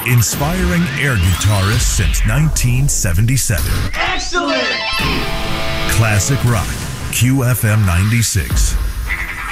Inspiring air guitarists since 1977. Excellent! Classic Rock, QFM 96.